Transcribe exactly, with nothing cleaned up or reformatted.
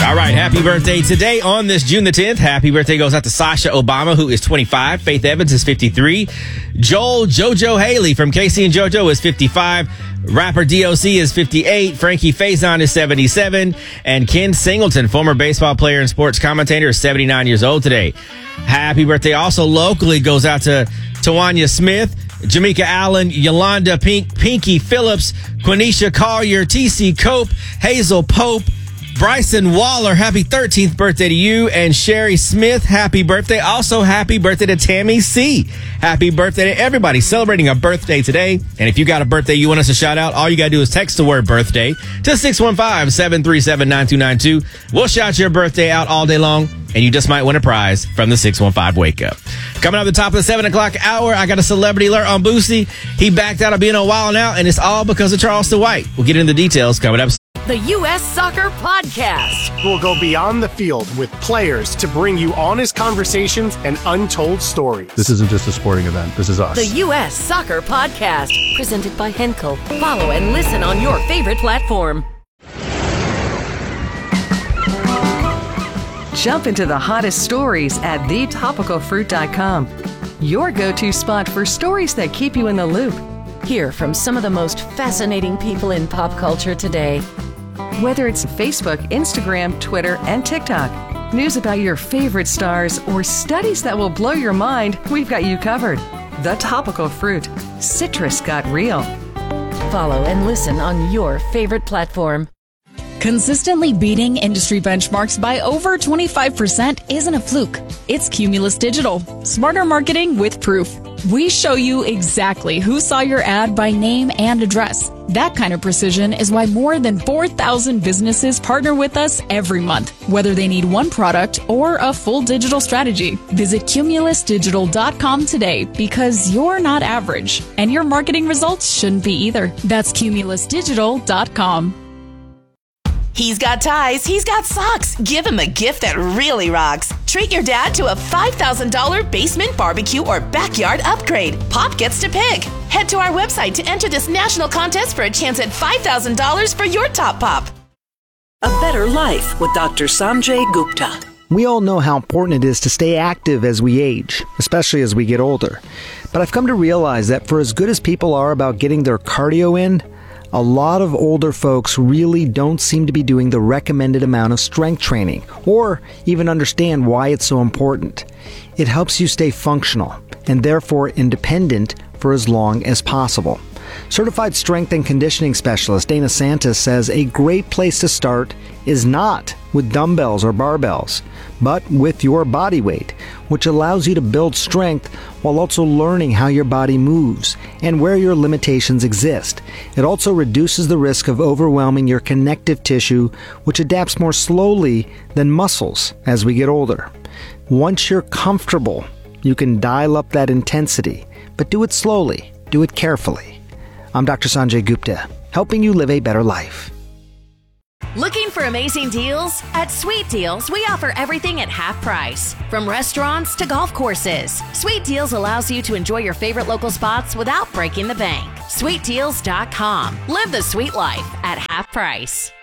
All right, happy birthday today on this June the tenth. Happy birthday goes out to Sasha Obama, who is twenty-five. Faith Evans is fifty-three. Joel JoJo Haley from Casey and JoJo is fifty-five. Rapper D O C is fifty-eight. Frankie Faison is seventy-seven. And Ken Singleton, former baseball player and sports commentator, is seventy-nine years old today. Happy birthday also locally goes out to Tawanya Smith, Jamaica Allen, Yolanda Pink, Pinky Phillips, Quenisha Collier, T C Cope, Hazel Pope, Bryson Waller, happy thirteenth birthday to you. And Sherry Smith, happy birthday. Also, happy birthday to Tammy C. Happy birthday to everybody celebrating a birthday today. And if you got a birthday you want us to shout out, all you got to do is text the word birthday to six one five, seven three seven, nine two nine two. We'll shout your birthday out all day long, and you just might win a prize from the six one five Wake Up. Coming up at the top of the seven o'clock hour, I got a celebrity alert on Boosie. He backed out of being on Wild 'N Out, and it's all because of Charleston White. We'll get into the details coming up. The U S Soccer Podcast. We'll go beyond the field with players to bring you honest conversations and untold stories. This isn't just a sporting event. This is us. The U S Soccer Podcast. Presented by Henkel. Follow and listen on your favorite platform. Jump into the hottest stories at the topical fruit dot com. Your go-to spot for stories that keep you in the loop. Hear from some of the most fascinating people in pop culture today. Whether it's Facebook, Instagram, Twitter, and TikTok, news about your favorite stars, or studies that will blow your mind, we've got you covered. The Topical Fruit. Citrus got real. Follow and listen on your favorite platform. Consistently beating industry benchmarks by over twenty-five percent isn't a fluke. It's Cumulus Digital. Smarter marketing with proof. We show you exactly who saw your ad by name and address. That kind of precision is why more than four thousand businesses partner with us every month, whether they need one product or a full digital strategy. Visit cumulus digital dot com today, because you're not average, and your marketing results shouldn't be either. That's cumulus digital dot com. He's got ties, he's got socks. Give him a gift that really rocks. Treat your dad to a five thousand dollars basement barbecue or backyard upgrade. Pop gets to pick. Head to our website to enter this national contest for a chance at five thousand dollars for your top pop. A Better Life with Doctor Sanjay Gupta. We all know how important it is to stay active as we age, especially as we get older. But I've come to realize that for as good as people are about getting their cardio in, a lot of older folks really don't seem to be doing the recommended amount of strength training, or even understand why it's so important. It helps you stay functional, and therefore independent for as long as possible. Certified strength and conditioning specialist Dana Santis says a great place to start is not with dumbbells or barbells, but with your body weight, which allows you to build strength while also learning how your body moves and where your limitations exist. It also reduces the risk of overwhelming your connective tissue, which adapts more slowly than muscles as we get older. Once you're comfortable, you can dial up that intensity, but do it slowly, do it carefully. I'm Doctor Sanjay Gupta, helping you live a better life. Looking for amazing deals? At Sweet Deals, we offer everything at half price. From restaurants to golf courses, Sweet Deals allows you to enjoy your favorite local spots without breaking the bank. sweet deals dot com. Live the sweet life at half price.